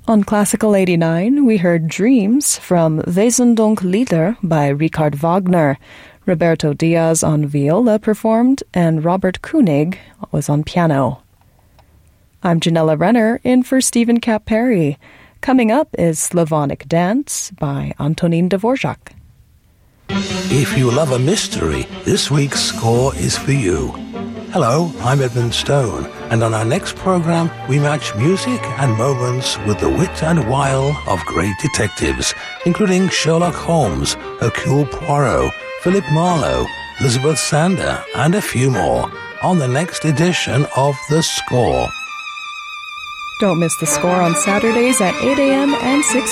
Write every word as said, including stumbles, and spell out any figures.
On Classical eighty-nine, we heard Dreams from Wesendonck Lieder by Richard Wagner. Roberto Diaz on viola performed, and Robert Koenig was on piano. I'm Janella Renner, in for Stephen Kapp Perry. Coming up is Slavonic Dance by Antonín Dvorak. If you love a mystery, this week's score is for you. Hello, I'm Edmund Stone, and on our next program, we match music and moments with the wit and wile of great detectives, including Sherlock Holmes, Hercule Poirot, Philip Marlowe, Elizabeth Sander, and a few more, on the next edition of The Score. Don't miss The Score on Saturdays at eight a.m. and six